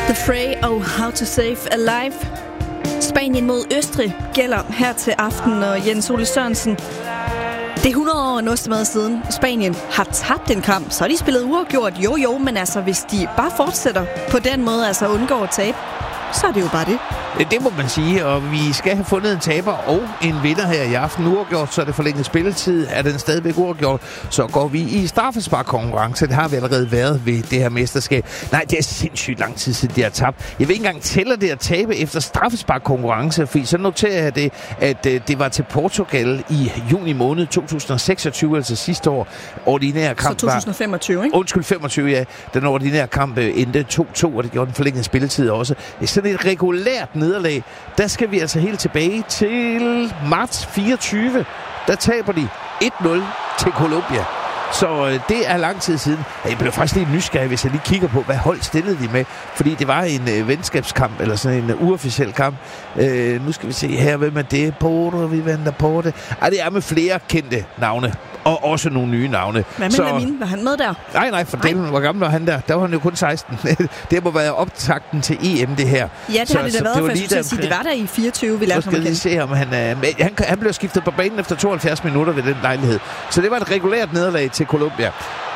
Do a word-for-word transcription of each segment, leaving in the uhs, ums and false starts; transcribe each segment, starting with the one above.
The Fray og How to Save a Life. Spanien mod Østrig gælder her til aften, og Jens Ole Sørensen. Det er hundrede år og noget så meget siden Spanien har tabt en kamp. Så har de spillet uafgjort, jo jo, men altså hvis de bare fortsætter på den måde, altså undgår at tabe, så er det jo bare det. Det må man sige, og vi skal have fundet en taber og en vinder her i aften. Uafgjort, så er det forlænget spilletid. Er den stadigvæk uafgjort, så går vi i straffesparkkonkurrence. Det har vi allerede været ved det her mesterskab. Nej, det er sindssygt lang tid siden, de har tabt. Jeg vil ikke engang tælle det at tabe efter straffesparkkonkurrence, fordi så noterer jeg det, at det var til Portugal i juni måned to tusind og seksogtyve, altså sidste år. Ordinære kamp så to tusind og femogtyve, ikke? Undskyld, femogtyve, ja. Den ordinære kamp endte to to, og det gjorde den forlængede spilletid også. Det er sådan et regulært nederlag. Der skal vi altså helt tilbage til marts fireogtyve. Der taber de et nul til Colombia. Så øh, det er lang tid siden. Jeg blev faktisk lidt nysgerrig, hvis jeg lige kigger på, hvad hold stillede de med. Fordi det var en øh, venskabskamp, eller sådan en øh, uofficiel kamp. Øh, nu skal vi se her, hvem er det? Porto, vi venter på det. Ej, det er med flere kendte navne. Og også nogle nye navne. Hvad med Lamine? Var han med der? Nej, nej, for delen, hvor gammel var han der? Der var han jo kun seksten. Det må være optakten til E M, det her. Ja, det så, har det da været, for jeg skulle sige, det var der i fireogtyve, vi lærte ham at kende. Se, om han, øh, han, han blev skiftet på banen efter tooghalvfjerds minutter ved den lejlighed. Så det var et regulært nederlag til Colombia.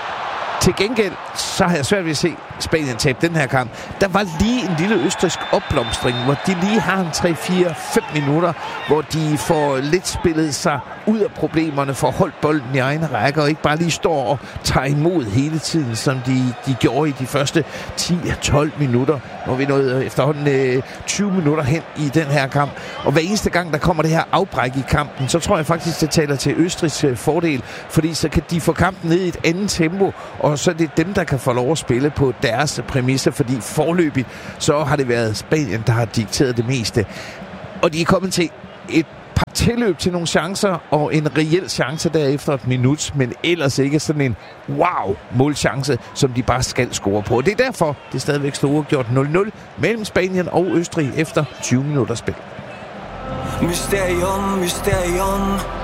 Til gengæld, så har jeg svært ved at se Spanien tabe den her kamp. Der var lige en lille østrigsk opblomstring, hvor de lige har en tre fire fem minutter, hvor de får lidt spillet sig ud af problemerne, får holdt bolden i egne rækker, og ikke bare lige står og tager imod hele tiden, som de, de gjorde i de første ti tolv minutter, hvor vi nåede efterhånden øh, tyve minutter hen i den her kamp. Og hver eneste gang, der kommer det her afbræk i kampen, så tror jeg faktisk, det taler til Østrigs øh, fordel, fordi så kan de få kampen ned i et andet tempo, og så er det dem, der kan få lov at spille på deres præmisser, fordi forløbigt, så har det været Spanien, der har dikteret det meste. Og de er kommet til et par tilløb til nogle chancer, og en reel chance derefter et minut, men ellers ikke sådan en wow-målchance, som de bare skal score på. Det er derfor, det stadigvæk står uafgjort nul nul mellem Spanien og Østrig efter tyve minutter spil. Mysterium, mysterium.